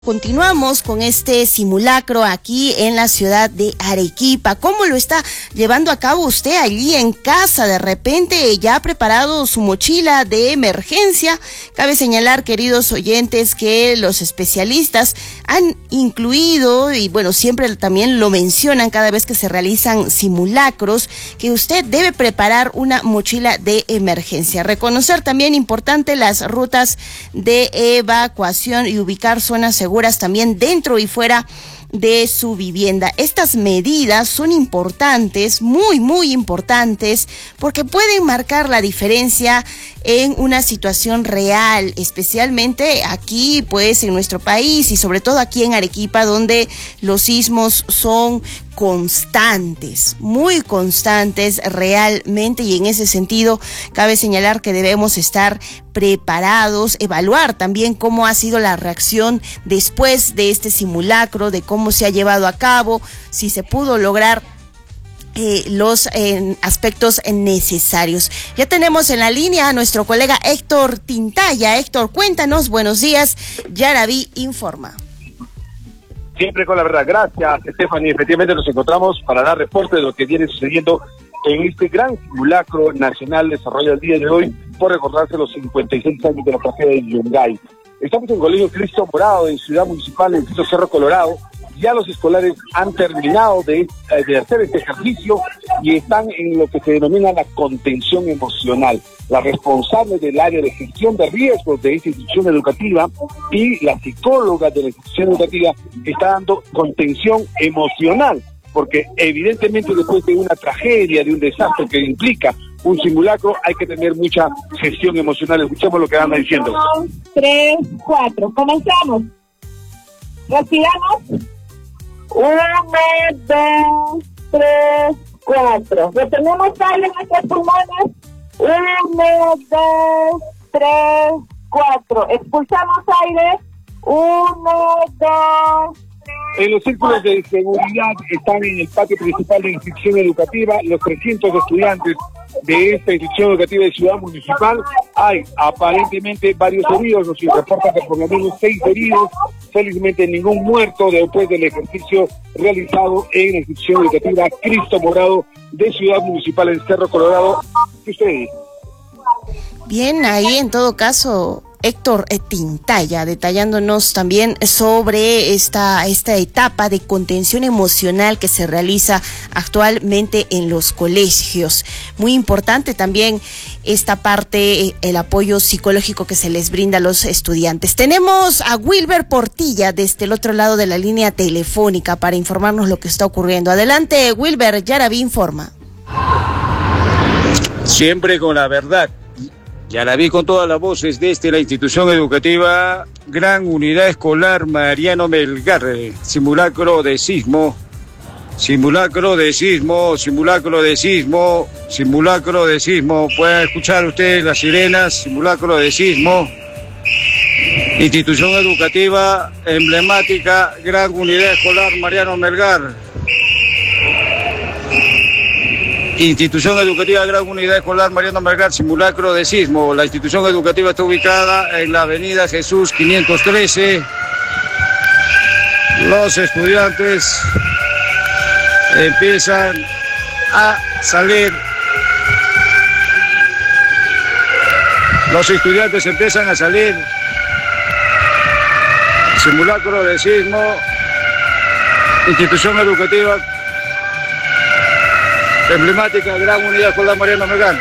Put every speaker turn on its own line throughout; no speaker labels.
Continuamos con este simulacro aquí en la ciudad de Arequipa. ¿Cómo lo está llevando a cabo usted allí en casa? De repente ya ha preparado su mochila de emergencia. Cabe señalar, queridos oyentes, que los especialistas han incluido, y bueno, siempre también lo mencionan cada vez que se realizan simulacros, que usted debe preparar una mochila de emergencia. Reconocer también importante las rutas de evacuación y ubicar zonas seguras también dentro y fuera de su vivienda. Estas medidas son importantes, muy importantes, porque pueden marcar la diferencia en una situación real, especialmente aquí, pues, en nuestro país y sobre todo aquí en Arequipa, donde los sismos son constantes, muy constantes realmente, y en ese sentido cabe señalar que debemos estar preparados, evaluar también cómo ha sido la reacción después de este simulacro, de cómo se ha llevado a cabo, si se pudo lograr los aspectos necesarios. Ya tenemos en la línea a nuestro colega Héctor Tintaya. Héctor, cuéntanos, buenos días, Yaraví informa.
Siempre con la verdad. Gracias, Stephanie. Efectivamente nos encontramos para dar reporte de lo que viene sucediendo en este gran simulacro nacional desarrollado el día de hoy por recordarse los 56 años de la tragedia de Yungay. Estamos en el Colegio Cristo Morado, en Ciudad Municipal, en Cristo Cerro Colorado. Ya los escolares han terminado de hacer este ejercicio y están en lo que se denomina la contención emocional. La responsable del área de gestión de riesgos de esta institución educativa y la psicóloga de la institución educativa está dando contención emocional, porque evidentemente después de una tragedia, de un desastre que implica un simulacro, hay que tener mucha gestión emocional. Escuchemos lo que anda diciendo.
3, 4, comenzamos. Respiramos. 1, 2, 3, 4. Retenemos aire en nuestros pulmones. 1, 2, 3, 4. Expulsamos aire. 1, 2.
En los círculos de seguridad están en el patio principal de la institución educativa los 300 estudiantes de esta institución educativa de Ciudad Municipal. Hay aparentemente varios heridos, nos reportan que por lo menos 6 heridos, felizmente ningún muerto después del ejercicio realizado en la institución educativa Cristo Morado de Ciudad Municipal en Cerro Colorado. ¿Qué usted dice?
Bien, ahí en todo caso, Héctor Tintaya, detallándonos también sobre esta etapa de contención emocional que se realiza actualmente en los colegios. Muy importante también esta parte, el apoyo psicológico que se les brinda a los estudiantes. Tenemos a Wilber Portilla desde el otro lado de la línea telefónica para informarnos lo que está ocurriendo. Adelante, Wilber, Yaraví informa.
Siempre con la verdad. Ya la vi con todas las voces desde la institución educativa Gran Unidad Escolar Mariano Melgar. Simulacro de sismo, simulacro de sismo, simulacro de sismo, simulacro de sismo. Pueden escuchar ustedes las sirenas, simulacro de sismo. Institución educativa emblemática Gran Unidad Escolar Mariano Melgar. Institución Educativa Gran Unidad Escolar Mariano Melgar, simulacro de sismo. La institución educativa está ubicada en la avenida Jesús 513. Los estudiantes empiezan a salir. Los estudiantes empiezan a salir. Simulacro de sismo. Institución educativa emblemática Gran Unidad Escolar Mariano Melgar.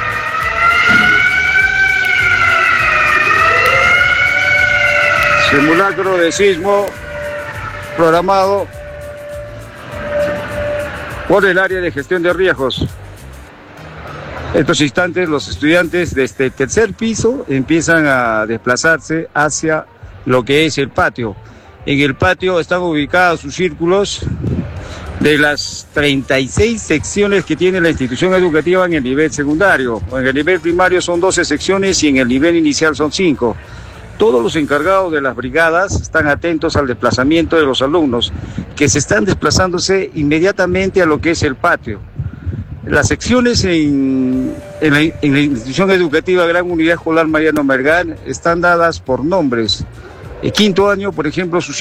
Simulacro de sismo programado por el área de gestión de riesgos. En estos instantes los estudiantes desde el tercer piso empiezan a desplazarse hacia lo que es el patio. En el patio están ubicados sus círculos de las 36 secciones que tiene la institución educativa en el nivel secundario. En el nivel primario son 12 secciones y en el nivel inicial son 5. Todos los encargados de las brigadas están atentos al desplazamiento de los alumnos, que se están desplazándose inmediatamente a lo que es el patio. Las secciones en la institución educativa Gran Unidad Escolar Mariano Melgar están dadas por nombres. quinto año, por ejemplo, sus